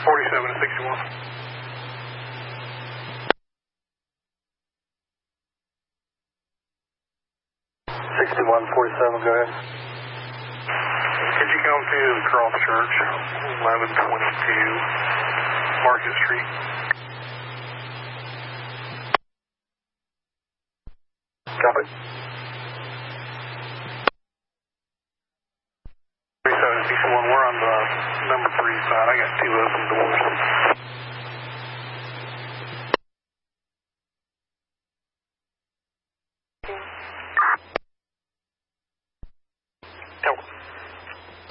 47 to 61. 6147, go ahead. Could you come to the Cross Church, 1122 Market Street? Copy.